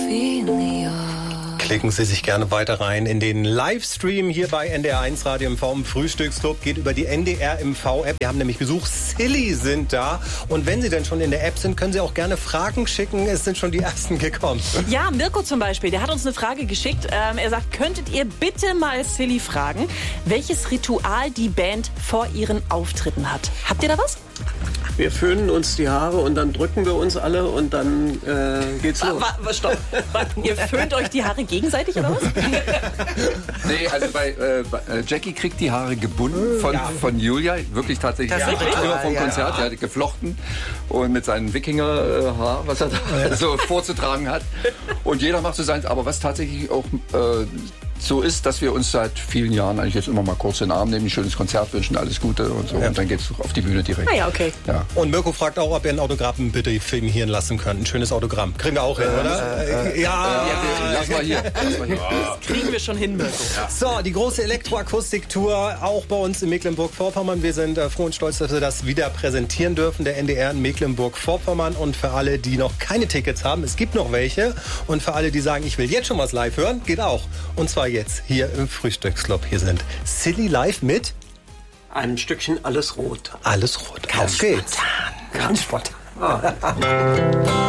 Klicken Sie sich gerne weiter rein in den Livestream hier bei NDR1 Radio MV im Frühstücksclub. Geht über die NDR MV-App. Wir haben nämlich Besuch. Silly sind da. Und wenn Sie denn schon in der App sind, können Sie auch gerne Fragen schicken. Es sind schon die ersten gekommen. Ja, Mirko zum Beispiel, der hat uns eine Frage geschickt. Er sagt, könntet ihr bitte mal Silly fragen, welches Ritual die Band vor ihren Auftritten hat? Habt ihr da was? Wir föhnen uns die Haare und dann drücken wir uns alle und dann geht's los. Stopp. Ihr föhnt euch die Haare gegenseitig oder was? Nee, also bei Jackie kriegt die Haare gebunden von Julia, wirklich tatsächlich. Das ist richtig? Vom Konzert, ja, die geflochten und mit seinem Wikinger-Haar, was er da so vorzutragen hat. Und jeder macht so seins, aber was tatsächlich auch so ist, dass wir uns seit vielen Jahren eigentlich jetzt immer mal kurz in den Arm nehmen, ein schönes Konzert wünschen, alles Gute und so. Ja. Und dann geht's auf die Bühne direkt. Ah ja, okay. Ja. Und Mirko fragt auch, ob er ein Autogramm bitte filmieren lassen können. Ein schönes Autogramm. Kriegen wir auch hin, oder? Lass mal hier. Das kriegen wir schon hin, Mirko. Ja. So, die große Elektroakustik-Tour auch bei uns in Mecklenburg-Vorpommern. Wir sind froh und stolz, dass wir das wieder präsentieren dürfen. Der NDR in Mecklenburg-Vorpommern. Und für alle, die noch keine Tickets haben, es gibt noch welche. Und für alle, die sagen, ich will jetzt schon was live hören, geht auch. Und zwar jetzt hier im Frühstücksclub. Hier sind Silly live mit einem Stückchen Alles Rot. Alles Rot. Ganz Auf geht's. Spontan. Ganz spontan.